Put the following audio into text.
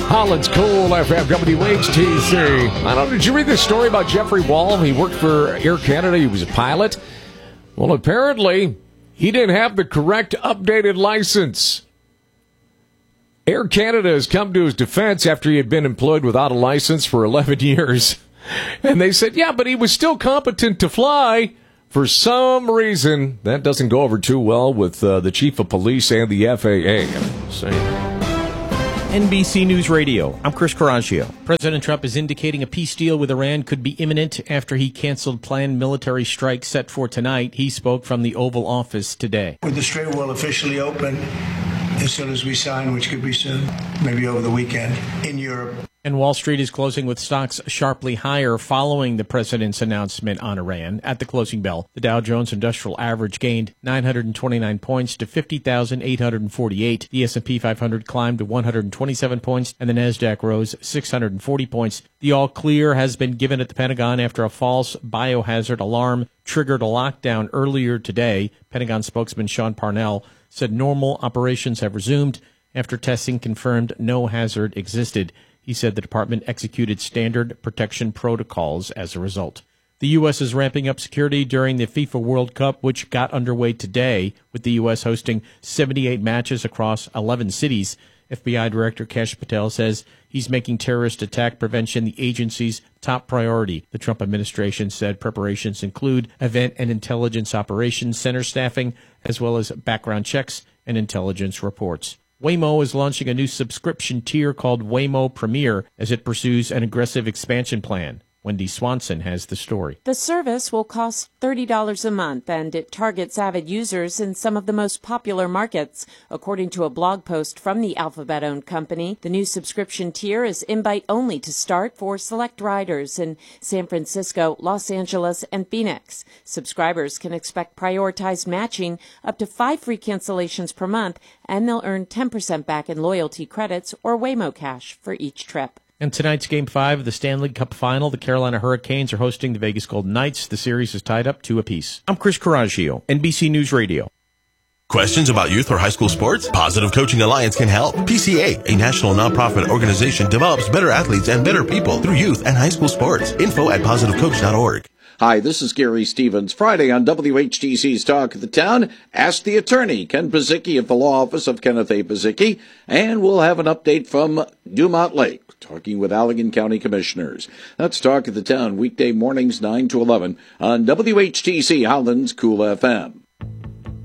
Holland's Cool FM WHTC. I don't know, did you read this story about Jeffrey Wall? He worked for Air Canada. He was a pilot. Well, apparently, he didn't have the correct updated license. Air Canada has come to his defense after he had been employed without a license for 11 years. And they said, yeah, but he was still competent to fly. For some reason, that doesn't go over too well with the chief of police and the FAA. NBC News Radio. I'm Chris Coraggio. President Trump is indicating a peace deal with Iran could be imminent after he canceled planned military strikes set for tonight. He spoke from the Oval Office today. With the Strait will officially open as soon as we sign, which could be soon, maybe over the weekend, in Europe. And Wall Street is closing with stocks sharply higher following the president's announcement on Iran. At the closing bell, the Dow Jones Industrial Average gained 929 points to 50,848. The S&P 500 climbed to 127 points, and the Nasdaq rose 640 points. The all clear has been given at the Pentagon after a false biohazard alarm triggered a lockdown earlier today. Pentagon spokesman Sean Parnell said normal operations have resumed after testing confirmed no hazard existed. He said the department executed standard protection protocols as a result. The U.S. is ramping up security during the FIFA World Cup, which got underway today, with the U.S. hosting 78 matches across 11 cities. FBI Director Kash Patel says he's making terrorist attack prevention the agency's top priority. The Trump administration said preparations include event and intelligence operations center staffing, as well as background checks and intelligence reports. Waymo is launching a new subscription tier called Waymo Premier as it pursues an aggressive expansion plan. Wendy Swanson has the story. The service will cost $30 a month, and it targets avid users in some of the most popular markets. According to a blog post from the Alphabet-owned company, the new subscription tier is invite-only to start for select riders in San Francisco, Los Angeles, and Phoenix. Subscribers can expect prioritized matching, up to 5 free cancellations per month, and they'll earn 10% back in loyalty credits or Waymo Cash for each trip. And tonight's Game 5 of the Stanley Cup Final, the Carolina Hurricanes are hosting the Vegas Golden Knights. The series is tied up 2-apiece. I'm Chris Coraggio, NBC News Radio. Questions about youth or high school sports? Positive Coaching Alliance can help. PCA, a national nonprofit organization, develops better athletes and better people through youth and high school sports. Info at positivecoach.org. Hi, this is Gary Stevens. Friday on WHTC's Talk of the Town, Ask the Attorney, Ken Pizicki of the Law Office of Kenneth A. Pizicki, and we'll have an update from Dumont Lake, talking with Allegan County Commissioners. That's Talk of the Town, weekday mornings 9 to 11 on WHTC Holland's Cool FM.